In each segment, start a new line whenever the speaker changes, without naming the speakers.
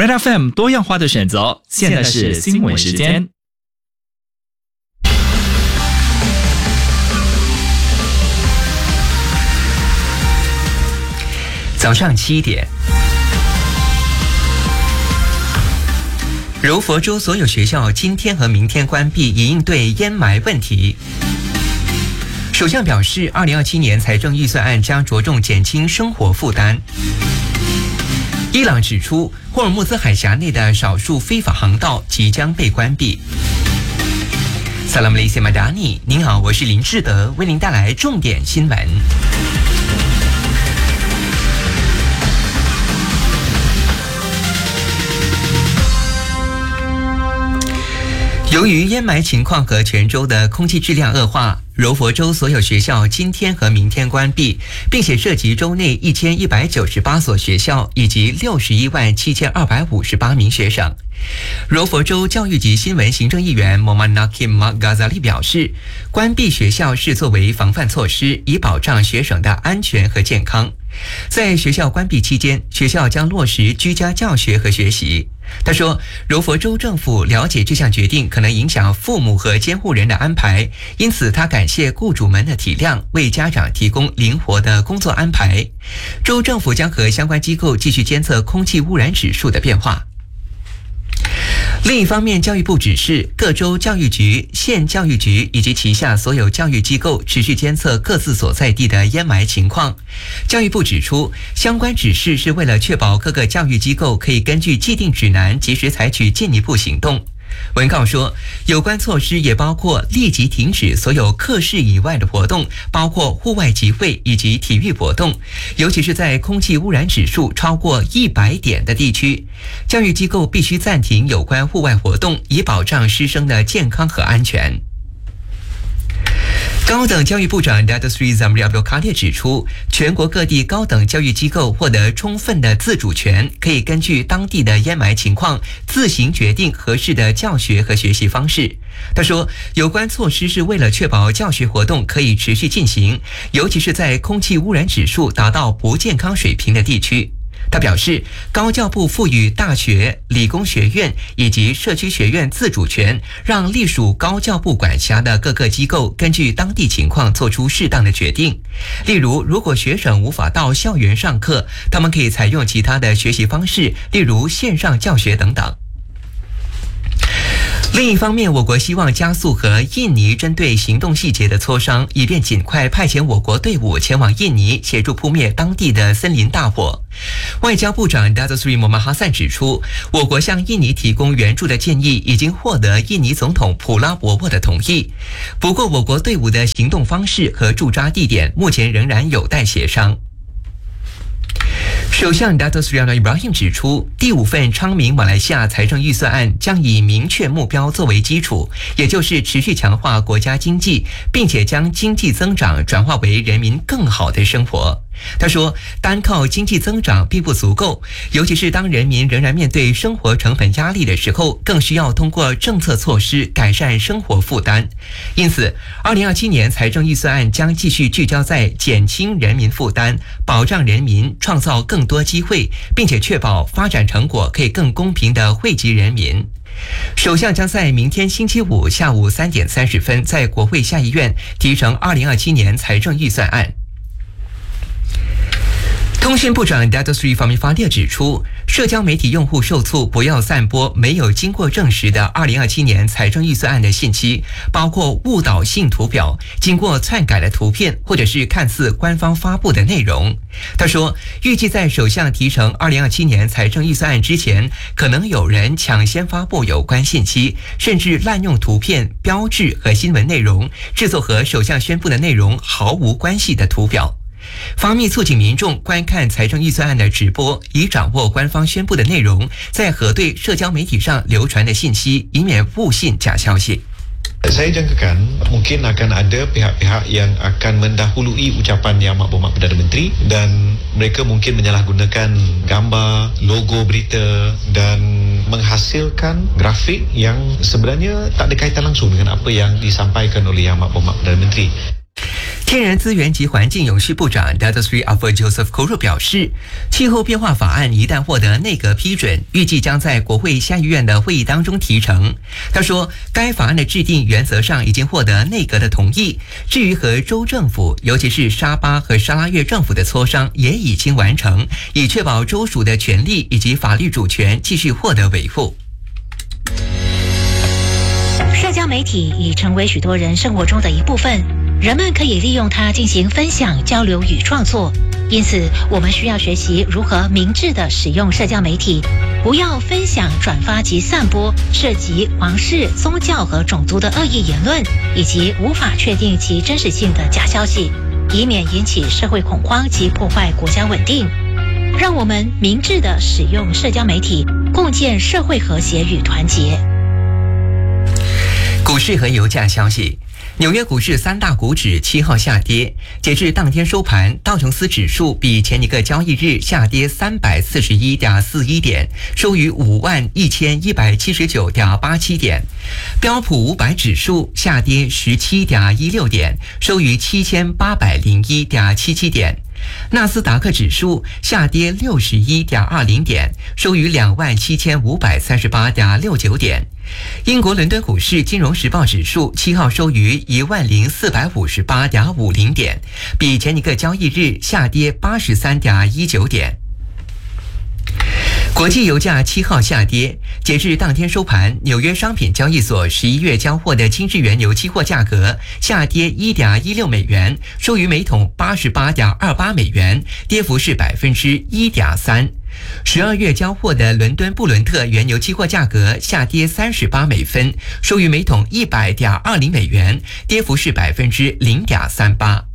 Red FM 多样化的选择，现在是新闻时间。
早上7点，柔佛州所有学校今天和明天关闭，以应对烟霾问题。首相表示，2027年财政预算案将着重减轻生活负担。伊朗指出，霍尔木兹海峡内的少数非法航道即将被关闭。Salam Malaysia Madani， 您好，我是林志德，为您带来重点新闻。由于烟霾情况和全州的空气质量恶化，柔佛州所有学校今天和明天关闭，并且涉及州内1198所学校以及617258名学生。柔佛州教育及新闻行政议员 Mohammad Nakim Mak Ghazali 表示，关闭学校是作为防范措施，以保障学生的安全和健康。在学校关闭期间，学校将落实居家教学和学习。他说，柔佛州政府了解这项决定可能影响父母和监护人的安排，因此他感谢雇主们的体谅，为家长提供灵活的工作安排。州政府将和相关机构继续监测空气污染指数的变化。另一方面，教育部指示各州教育局、县教育局以及旗下所有教育机构持续监测各自所在地的烟霾情况。教育部指出，相关指示是为了确保各个教育机构可以根据既定指南及时采取进一步行动。文告说，有关措施也包括立即停止所有课室以外的活动，包括户外集会以及体育活动，尤其是在空气污染指数超过100点的地区，教育机构必须暂停有关户外活动，以保障师生的健康和安全。高等教育部长 Datuk Seri Zamri Abdul Kadir 指出，全国各地高等教育机构获得充分的自主权，可以根据当地的烟霾情况自行决定合适的教学和学习方式。他说，有关措施是为了确保教学活动可以持续进行，尤其是在空气污染指数达到不健康水平的地区。他表示，高教部赋予大学、理工学院以及社区学院自主权，让隶属高教部管辖的各个机构根据当地情况做出适当的决定。例如，如果学生无法到校园上课，他们可以采用其他的学习方式，例如线上教学等等。另一方面，我国希望加速和印尼针对行动细节的磋商，以便尽快派遣我国队伍前往印尼协助扑灭当地的森林大火。外交部长 Datuk Seri Muhammad Hassan 指出，我国向印尼提供援助的建议已经获得印尼总统普拉博沃的同意，不过我国队伍的行动方式和驻扎地点目前仍然有待协商。首相 Datuk Seri Anwar Ibrahim 指出，第5份昌明马来西亚财政预算案将以明确目标作为基础，也就是持续强化国家经济，并且将经济增长转化为人民更好的生活。他说，单靠经济增长并不足够，尤其是当人民仍然面对生活成本压力的时候，更需要通过政策措施改善生活负担。因此，2027年财政预算案将继续聚焦在减轻人民负担，保障人民，创造更多机会，并且确保发展成果可以更公平地惠及人民。首相将在明天星期五下午3点30分在国会下议院提呈2027年财政预算案。通讯部长 Datuk Seri Fahmi Fadil 指出，社交媒体用户受促不要散播没有经过证实的2027年财政预算案的信息，包括误导性图表、经过篡改的图片，或者是看似官方发布的内容。他说，预计在首相提呈2027年财政预算案之前，可能有人抢先发布有关信息，甚至滥用图片、标志和新闻内容，制作和首相宣布的内容毫无关系的图表。方密促请民众观看财政预算案的直播，以掌握官方宣布的内容，再核对社交媒体上流传的信息，以免误信假消息。
Saya jangkakan mungkin akan ada pihak-pihak yang akan mendahului ucapan Yang Amat Perdana Menteri dan mereka mungkin menyalahgunakan gambar, logo berita dan menghasilkan grafik yang sebenarnya tak ada kaitan langsung dengan apa yang disampaikan oleh Yang Amat Perdana Menteri。
天然资源及环境永续部长 Datuk Seri Afur Joseph Koro 表示，气候变化法案一旦获得内阁批准，预计将在国会下议院的会议当中提呈。他说，该法案的制定原则上已经获得内阁的同意，至于和州政府，尤其是沙巴和沙拉越政府的磋商也已经完成，以确保州属的权利以及法律主权继续获得维护。
社交媒体已成为许多人生活中的一部分，人们可以利用它进行分享、交流与创作。因此，我们需要学习如何明智地使用社交媒体，不要分享、转发及散播涉及皇室、宗教和种族的恶意言论，以及无法确定其真实性的假消息，以免引起社会恐慌及破坏国家稳定。让我们明智地使用社交媒体，共建社会和谐与团结。
股市和油价消息。纽约股市三大股指7号下跌，截至当天收盘，道琼斯指数比前一个交易日下跌341.41点，收于51179.87点；标普500指数下跌17.16点，收于7801.77点；纳斯达克指数下跌61.20点，收于27538.69点。英国伦敦股市金融时报指数7号收于10458.50点，比前一个交易日下跌83.19点。国际油价7号下跌，截至当天收盘，纽约商品交易所11月交货的轻质原油期货价格下跌1.16美元，收于每桶88.28美元，跌幅是1.3%。12月交货的伦敦布伦特原油期货价格下跌38美分，收于每桶100.20美元，跌幅是0.38%。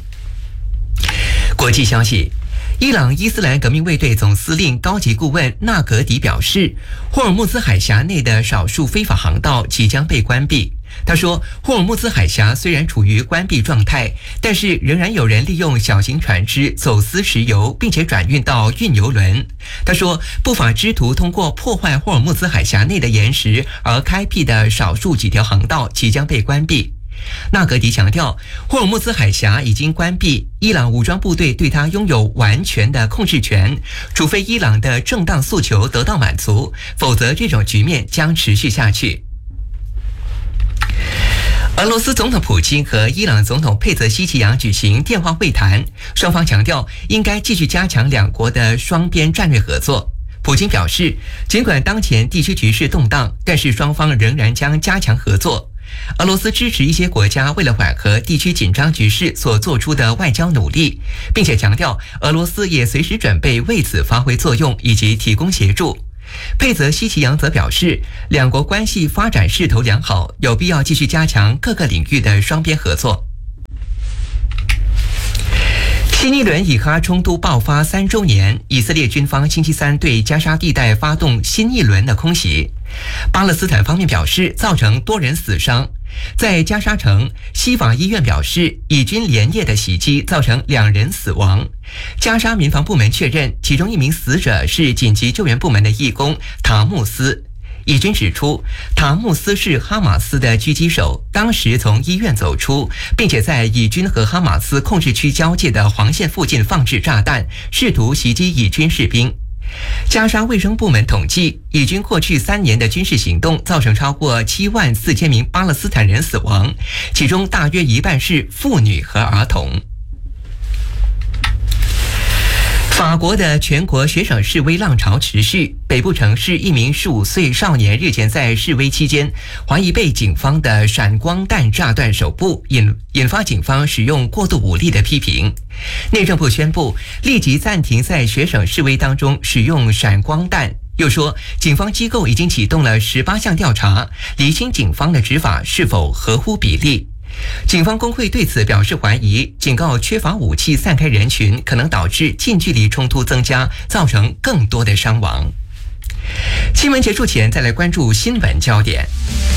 国际消息。伊朗伊斯兰革命卫队总司令高级顾问纳格迪表示，霍尔木兹海峡内的少数非法航道即将被关闭。他说，霍尔木兹海峡虽然处于关闭状态，但是仍然有人利用小型船只走私石油，并且转运到运油轮。他说，不法之徒通过破坏霍尔木兹海峡内的岩石而开辟的少数几条航道即将被关闭。纳格迪强调，霍尔木兹海峡已经关闭，伊朗武装部队对它拥有完全的控制权，除非伊朗的正当诉求得到满足，否则这种局面将持续下去。俄罗斯总统普京和伊朗总统佩泽希奇扬举行电话会谈，双方强调应该继续加强两国的双边战略合作。普京表示，尽管当前地区局势动荡，但是双方仍然将加强合作。俄罗斯支持一些国家为了缓和地区紧张局势所做出的外交努力，并且强调俄罗斯也随时准备为此发挥作用以及提供协助。佩泽希奇扬则表示，两国关系发展势头良好，有必要继续加强各个领域的双边合作。新一轮以哈冲突爆发3周年，以色列军方星期三对加沙地带发动新一轮的空袭。巴勒斯坦方面表示，造成多人死伤。在加沙城，西法医院表示，以军连夜的袭击造成2人死亡。加沙民防部门确认，其中1名死者是紧急救援部门的义工塔木斯。以军指出，塔木斯是哈马斯的狙击手，当时从医院走出，并且在以军和哈马斯控制区交界的黄线附近放置炸弹，试图袭击以军士兵。加沙卫生部门统计，以军过去3年的军事行动造成超过74000名巴勒斯坦人死亡，其中大约一半是妇女和儿童。法国的全国学生示威浪潮持续，北部城市一名15岁少年日前在示威期间，怀疑被警方的闪光弹炸断手部，引发警方使用过度武力的批评。内政部宣布立即暂停在学生示威当中使用闪光弹，又说警方机构已经启动了18项调查，厘清警方的执法是否合乎比例。警方工会对此表示怀疑，警告缺乏武器散开人群可能导致近距离冲突增加，造成更多的伤亡。新闻结束前，再来关注新闻焦点。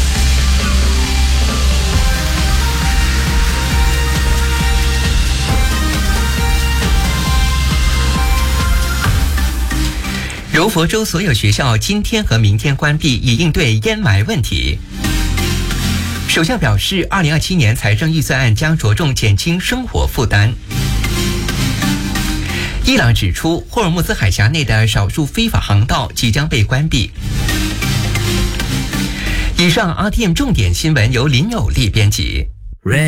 柔佛州所有学校今天和明天关闭，以应对烟霾问题。首首相表示，2027年财政预算案将着重减轻生活负担。伊朗指出，霍尔木兹海峡内的少数非法航道即将被关闭。以上 RTM 重点新闻由林有利编辑。